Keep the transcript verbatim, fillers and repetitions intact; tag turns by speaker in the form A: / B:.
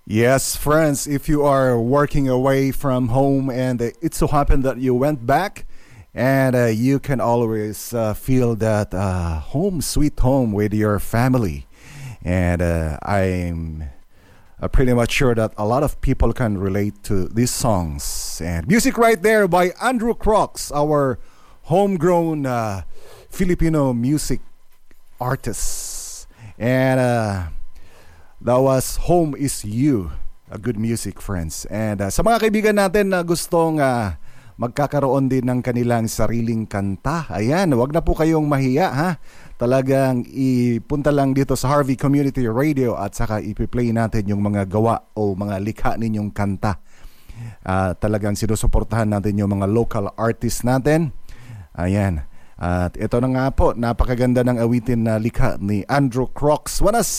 A: Yes, friends, if you are working away from home and uh, it so happened that you went back, and uh, you can always uh, feel that uh, home, sweet home with your family. And uh, I'm uh, pretty much sure that a lot of people can relate to these songs. And music right there by Andrew Crocs, our homegrown uh, Filipino music artist. And uh, that was Home Is You, a good music, friends. And uh, sa mga kaibigan natin na gustong uh, magkakaroon din ng kanilang sariling kanta, ayan, wag na po kayong mahiya, ha? Talagang ipunta lang dito sa Harvey Community Radio at saka ipi-play natin yung mga gawa o mga likha ninyong kanta. Uh, talagang sinusuportahan natin yung mga local artists natin. Ayan. At ito na nga po, napakaganda ng awitin na likha ni Andrew Crocs. Wanas